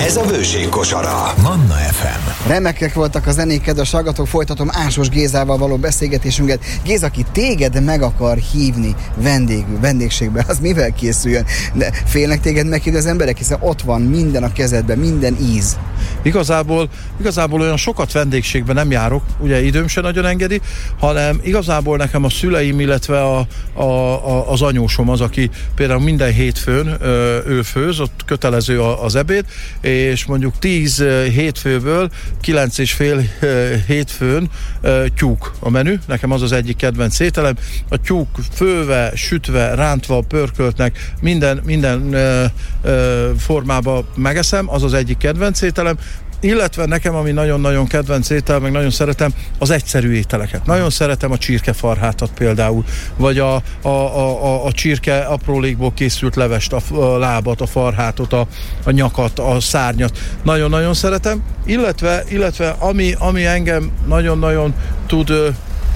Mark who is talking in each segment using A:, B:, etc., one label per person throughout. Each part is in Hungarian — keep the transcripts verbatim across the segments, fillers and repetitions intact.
A: Ez a Bőség kosara. Manna ef em.
B: Remekek voltak a zenék, kedves hallgatók, folytatom Ásos Gézával való beszélgetésünket. Géza, aki téged meg akar hívni vendégül, vendégségbe, az mivel készüljön? De félnek téged meghívni az emberek, hiszen ott van minden a kezedben, minden íz.
C: Igazából, igazából olyan sokat vendégségben nem járok, ugye időm se nagyon engedi, hanem igazából nekem a szüleim, illetve a, a, a, az anyósom az, aki például minden hétfőn ő főz, ott kötelező az ebéd, és mondjuk tíz hétfőből kilenc és fél hétfőn tyúk a menü, nekem az az egyik kedvenc ételem, a tyúk főve, sütve, rántva, pörköltnek, minden, minden ö, ö, formában megeszem, az az egyik kedvenc ételem, illetve nekem, ami nagyon-nagyon kedvenc étel, meg nagyon szeretem, az egyszerű ételeket. Nagyon szeretem a csirkefarhátat például, vagy a, a, a, a csirke aprólékból készült levest, a, a lábat, a farhátot, a, a nyakat, a szárnyat. Nagyon-nagyon szeretem, illetve, illetve ami, ami engem nagyon-nagyon tud... Ö,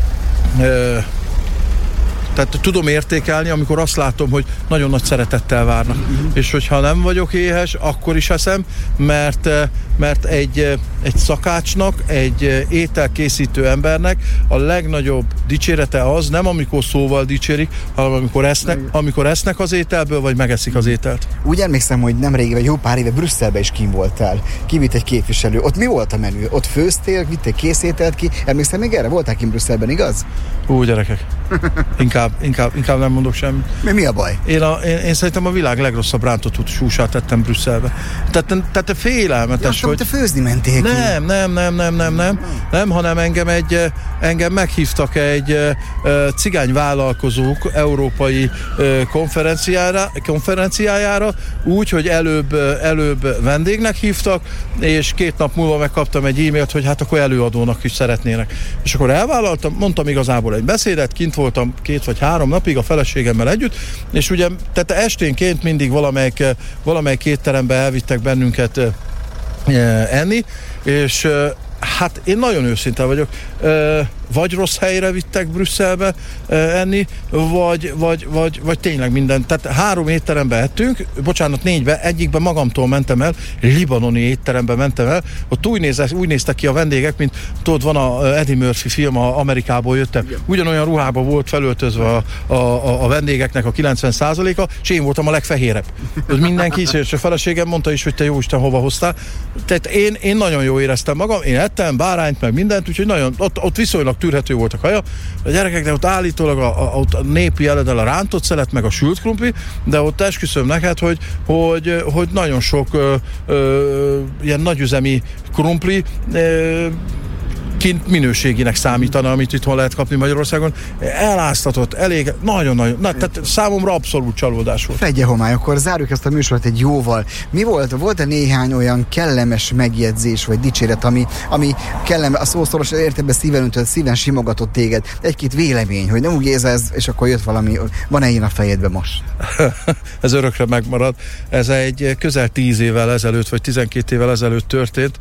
C: ö, Tehát tudom értékelni, amikor azt látom, hogy nagyon nagy szeretettel várnak. Uh-huh. És hogyha nem vagyok éhes, akkor is eszem, mert, mert egy, egy szakácsnak, egy ételkészítő embernek a legnagyobb dicsérete az, nem amikor szóval dicsérik, hanem amikor esznek, amikor esznek az ételből, vagy megeszik az ételt.
B: Úgy emlékszem, hogy nemrég, vagy jó pár éve Brüsszelbe is kim voltál. Kivitt egy képviselő. Ott mi volt a menü? Ott főztél, vittél készételt ki? Emlékszem még erre? Voltál kim Brüsszelben, igaz?
C: Ú, gyerekek. Inkább, inkább, inkább nem mondok semmit.
B: Mi, mi a baj?
C: Én, a, én, én szerintem a világ legrosszabb rántott súsát tettem Brüsszelbe. Tehát, tehát félelmetes,
B: ja, hogy... te főzni mentél ki.
C: Nem, nem, nem, nem, nem, nem, nem, hanem engem egy, engem meghívtak egy cigány vállalkozók európai konferenciára, konferenciájára, úgy, hogy előbb, előbb vendégnek hívtak, és két nap múlva megkaptam egy e-mailt, hogy hát akkor előadónak is szeretnének. És akkor elvállaltam, mondtam igazából egy beszédet, kint voltam két vagy három napig a feleségemmel együtt, és ugye, tehát esténként mindig valamelyik, valamelyik étterembe elvittek bennünket e, enni, és e, hát én nagyon őszinte vagyok, e, vagy rossz helyre vittek Brüsszelbe e, enni, vagy, vagy, vagy, vagy tényleg minden. Tehát három étterembe ettünk, bocsánat, négybe, egyikbe magamtól mentem el, libanoni étterembe mentem el, ott úgy, néz, úgy néztek ki a vendégek, mint tudod, van a Eddie Murphy film, a Amerikából jöttem, ugyanolyan ruhába volt felöltözve a, a, a, a vendégeknek a kilencven százaléka, és én voltam a legfehérebb. Mindenki is, és a feleségem mondta is, hogy te jóisten hova hoztál. Tehát én, én nagyon jól éreztem magam, én ettem bárányt, meg mindent, úgyhogy nagyon, ott, ott viszonylag tűrhető volt a kaja. A gyerekek, de ott állítólag a, a, a népi eledel a rántott szelet, meg a sült krumpli, de ott esküszöm neked, hogy, hogy, hogy nagyon sok ö, ö, ilyen nagyüzemi krumpli ö, kint minőséginek számítana, amit itthon lehet kapni Magyarországon. Eláztatott, elég, nagyon-nagyon, na, tehát számomra abszolút csalódás volt.
B: Fegye homály, akkor zárjuk ezt a műsort egy jóval. Mi volt? Volt-e néhány olyan kellemes megjegyzés, vagy dicséret, ami, ami kellemes, a szószoros értelemben szíven öntött, szíven simogatott téged? Egy-két vélemény, hogy nem úgy érzel, ez, és akkor jött valami, van-e ilyen a fejedben most?
C: Ez örökre megmarad. Ez egy közel tíz évvel ezelőtt, vagy tizenkét évvel ezelőtt történt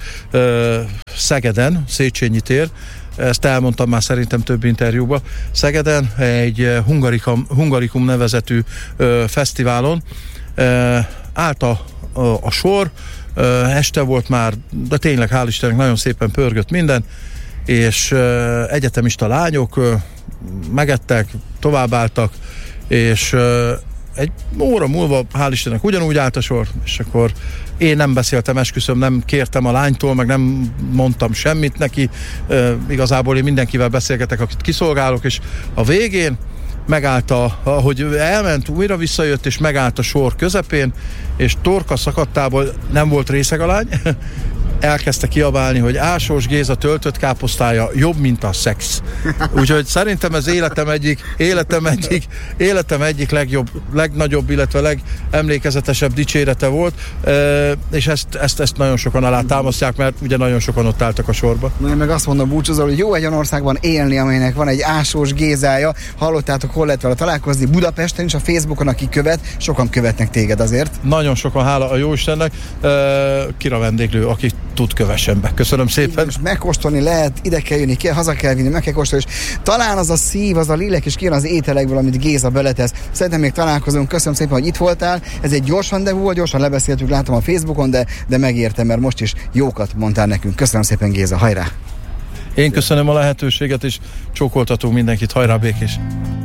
C: Szegeden, Széchenyi tér. Ezt elmondtam már szerintem több interjúban. Szegeden egy Hungarikum, Hungarikum nevezetű ö, fesztiválon ö, állt a, a, a sor, ö, este volt már, de tényleg hál' Istennek nagyon szépen pörgött minden, és ö, egyetemista lányok ö, megettek, továbbálltak, és ö, egy óra múlva, hál' Istennek, ugyanúgy állt a sor, és akkor én nem beszéltem, esküszöm, nem kértem a lánytól, meg nem mondtam semmit neki. E, igazából én mindenkivel beszélgetek, akit kiszolgálok, és a végén megállt, a, ahogy elment, újra visszajött, és megállt a sor közepén, és torka szakadtából nem volt részeg a lány, elkezdte kiabálni, hogy Ásos Géza töltött káposztája jobb, mint a szex. Úgyhogy szerintem ez életem egyik, életem egyik, életem egyik legjobb, legnagyobb, illetve legemlékezetesebb dicsérete volt, és ezt, ezt, ezt nagyon sokan alá támasztják, mert ugye nagyon sokan ott álltak a sorba.
B: Na, én meg azt mondom búcsúzol, hogy jó egy olyan országban élni, amelynek van egy Ásos Gézája. Hallottátok, hol lehet vele találkozni? Budapesten is, a Facebookon, aki követ, sokan követnek téged azért.
C: Nagyon sokan, hála a Jóistennek. Kira vendéglő, aki tud, kövessen be. Köszönöm szépen.
B: És megkóstolni lehet, ide kell jönni, kell, haza kell vinni, meg kell kóstolni, és talán az a szív, az a lélek is kijön az ételekből, amit Géza beletesz. Szerintem még találkozunk. Köszönöm szépen, hogy itt voltál. Ez egy gyors rendezvú volt, gyorsan lebeszéltük, látom a Facebookon, de, de megértem, mert most is jókat mondtál nekünk. Köszönöm szépen, Géza, hajrá!
C: Én köszönöm a lehetőséget, és csókoltatunk mindenkit, hajrá Békés!